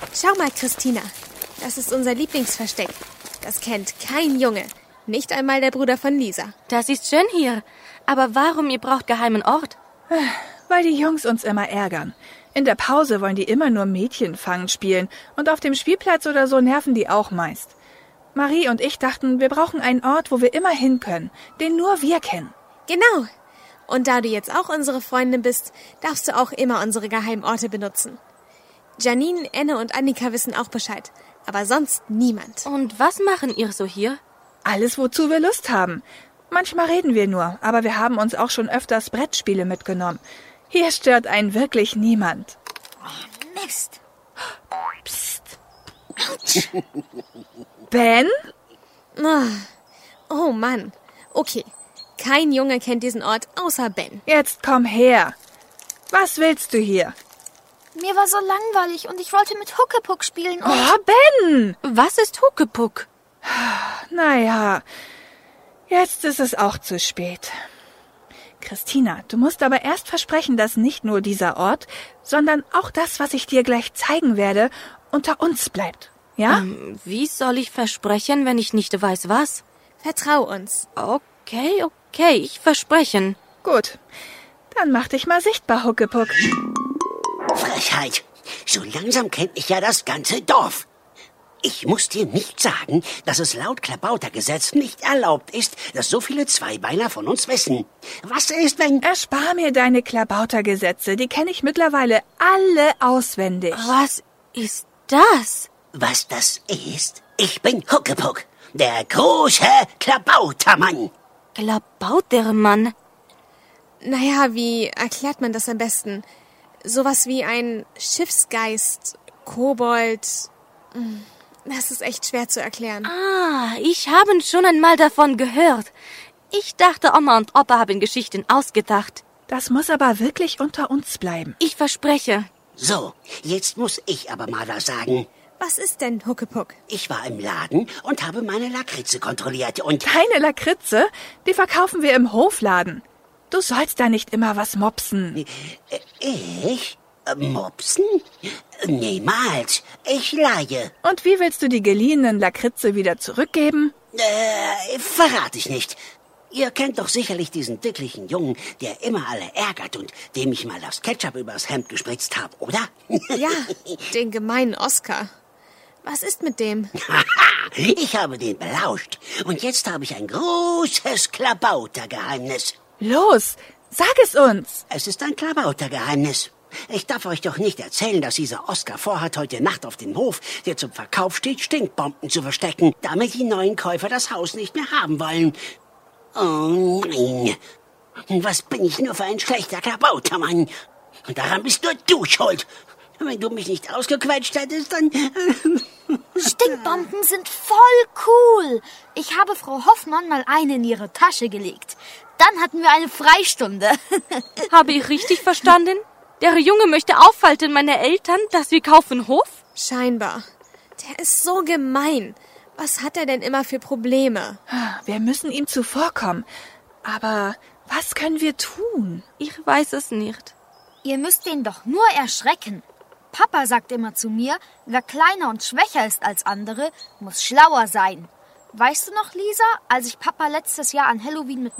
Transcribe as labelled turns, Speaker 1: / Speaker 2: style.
Speaker 1: Schau mal, Christina. Das ist unser Lieblingsversteck. Das kennt kein Junge. Nicht einmal der Bruder von Lisa.
Speaker 2: Das ist schön hier. Aber warum ihr braucht geheimen Ort?
Speaker 3: Weil die Jungs uns immer ärgern. In der Pause wollen die immer nur Mädchenfangen spielen. Und auf dem Spielplatz oder so nerven die auch meist. Marie und ich dachten, wir brauchen einen Ort, wo wir immer hin können. Den nur wir kennen.
Speaker 1: Genau. Und da du jetzt auch unsere Freundin bist, darfst du auch immer unsere Geheimorte benutzen. Janine, Enne und Annika wissen auch Bescheid. Aber sonst niemand.
Speaker 2: Und was machen ihr so hier?
Speaker 3: Alles, wozu wir Lust haben. Manchmal reden wir nur, aber wir haben uns auch schon öfters Brettspiele mitgenommen. Hier stört einen wirklich niemand.
Speaker 4: Oh, Mist.
Speaker 3: Psst. Ben?
Speaker 1: Oh Mann. Okay. Kein Junge kennt diesen Ort außer Ben.
Speaker 3: Jetzt komm her. Was willst du hier?
Speaker 4: Mir war so langweilig und ich wollte mit Huckepuck spielen und...
Speaker 3: Oh, Ben!
Speaker 2: Was ist Huckepuck?
Speaker 3: Naja, jetzt ist es auch zu spät. Christina, du musst aber erst versprechen, dass nicht nur dieser Ort, sondern auch das, was ich dir gleich zeigen werde, unter uns bleibt. Ja?
Speaker 2: Wie soll ich versprechen, wenn ich nicht weiß, was?
Speaker 1: Vertrau uns.
Speaker 2: Okay, ich versprechen.
Speaker 3: Gut, dann mach dich mal sichtbar, Huckepuck.
Speaker 5: Frechheit. So langsam kennt mich ja das ganze Dorf. Ich muss dir nicht sagen, dass es laut Klabautergesetz nicht erlaubt ist, dass so viele Zweibeiner von uns wissen. Was ist, wenn...
Speaker 3: Erspar mir deine Klabautergesetze, die kenne ich mittlerweile alle auswendig.
Speaker 2: Was ist das?
Speaker 5: Was das ist? Ich bin Huckepuck, der große Klabautermann.
Speaker 2: Klabautermann?
Speaker 1: Naja, wie erklärt man das am besten? Sowas wie ein Schiffsgeist, Kobold. Das ist echt schwer zu erklären.
Speaker 2: Ich habe schon einmal davon gehört. Ich dachte, Oma und Opa haben Geschichten ausgedacht.
Speaker 3: Das muss aber wirklich unter uns bleiben.
Speaker 2: Ich verspreche.
Speaker 5: So, jetzt muss ich aber mal was sagen.
Speaker 1: Was ist denn Huckepuck?
Speaker 5: Ich war im Laden und habe meine Lakritze kontrolliert und...
Speaker 3: Deine Lakritze? Die verkaufen wir im Hofladen. Du sollst da nicht immer was mopsen.
Speaker 5: Ich? Mopsen? Niemals. Ich leihe.
Speaker 3: Und wie willst du die geliehenen Lakritze wieder zurückgeben?
Speaker 5: Verrate ich nicht. Ihr kennt doch sicherlich diesen dicklichen Jungen, der immer alle ärgert und dem ich mal das Ketchup übers Hemd gespritzt habe, oder?
Speaker 1: Ja, den gemeinen Oscar. Was ist mit dem?
Speaker 5: Ich habe den belauscht. Und jetzt habe ich ein großes Klabautergeheimnis.
Speaker 3: Los, sag es uns.
Speaker 5: Es ist ein Klabautergeheimnis. Ich darf euch doch nicht erzählen, dass dieser Oscar vorhat, heute Nacht auf dem Hof, der zum Verkauf steht, Stinkbomben zu verstecken, damit die neuen Käufer das Haus nicht mehr haben wollen. Oh nein. Was bin ich nur für ein schlechter Klabautermann? Und daran bist nur du schuld. Wenn du mich nicht ausgequetscht hättest, dann...
Speaker 4: Stinkbomben sind voll cool. Ich habe Frau Hoffmann mal eine in ihre Tasche gelegt. Dann hatten wir eine Freistunde.
Speaker 2: Habe ich richtig verstanden? Der Junge möchte aufhalten meine Eltern, dass wir kaufen Hof?
Speaker 1: Scheinbar. Der ist so gemein. Was hat er denn immer für Probleme?
Speaker 3: Wir müssen ihm zuvorkommen. Aber was können wir tun?
Speaker 2: Ich weiß es nicht.
Speaker 4: Ihr müsst ihn doch nur erschrecken. Papa sagt immer zu mir, wer kleiner und schwächer ist als andere, muss schlauer sein. Weißt du noch, Lisa, als ich Papa letztes Jahr an Halloween mit